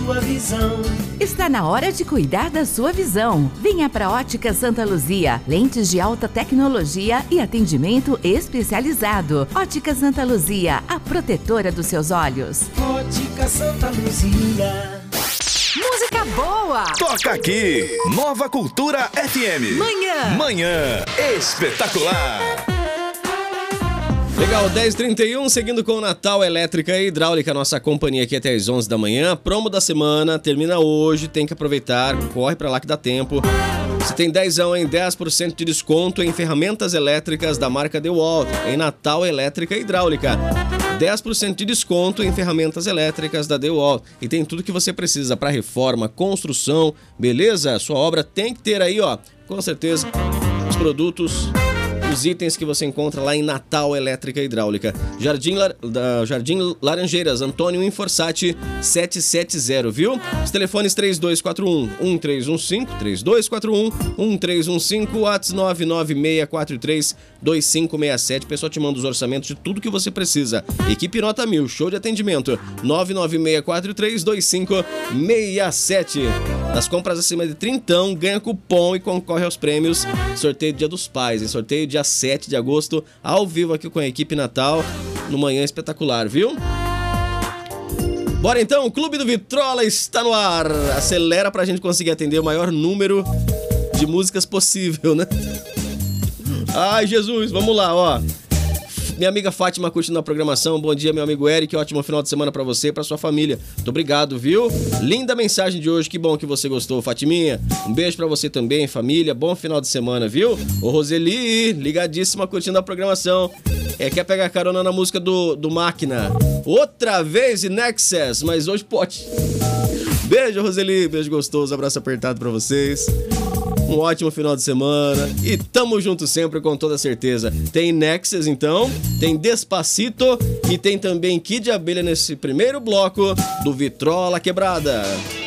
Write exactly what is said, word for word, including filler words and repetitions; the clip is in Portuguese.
sua visão. Está na hora de cuidar da sua visão. Venha para Ótica Santa Luzia. Lentes de alta tecnologia e atendimento especializado. Ótica Santa Luzia, a protetora dos seus olhos. Ótica Santa Luzia. Música boa! Toca aqui, Nova Cultura F M. Manhã. Manhã espetacular. Legal, dez e trinta e um, seguindo com o Natal Elétrica e Hidráulica, nossa companhia aqui até as onze da manhã. Promo da semana, termina hoje, tem que aproveitar, corre pra lá que dá tempo. Você tem dezão em dez por cento de desconto em ferramentas elétricas da marca DeWalt, em Natal Elétrica e Hidráulica. dez por cento de desconto em ferramentas elétricas da DeWalt. E tem tudo que você precisa para reforma, construção, beleza? Sua obra tem que ter aí, ó, com certeza, os produtos, os itens que você encontra lá em Natal Elétrica e Hidráulica. Jardim, Lar... da Jardim Laranjeiras, Antônio Inforsati setecentos e setenta, viu? Os telefones três dois quatro um, um três um cinco, três dois quatro um, um três um cinco, WhatsApp nove nove seis quatro três dois cinco seis sete. O pessoal te manda os orçamentos de tudo que você precisa. Equipe Nota Mil, show de atendimento. nove nove seis quatro três dois cinco seis sete. Nas compras acima de trintão, ganha cupom e concorre aos prêmios. Sorteio Dia dos Pais, hein? Sorteio dia sete de agosto, ao vivo aqui com a equipe Natal, no Manhã Espetacular, viu? Bora então, o Clube do Vitrola está no ar. Acelera pra gente conseguir atender o maior número de músicas possível, né? Ai, Jesus, vamos lá, ó. Minha amiga Fátima curtindo a programação. Bom dia, meu amigo Eric. Ótimo final de semana pra você e pra sua família. Muito obrigado, viu? Linda mensagem de hoje. Que bom que você gostou, Fatiminha. Um beijo pra você também, família. Bom final de semana, viu? Ô, Roseli, ligadíssima curtindo a programação. É, quer pegar carona na música do, do Máquina. Outra vez, Nexus, mas hoje pode. Beijo, Roseli. Beijo gostoso. Abraço apertado pra vocês. Um ótimo final de semana e tamo junto sempre, com toda certeza. Tem Nexus, então, tem Despacito e tem também Kid Abelha nesse primeiro bloco do Vitrola Quebrada.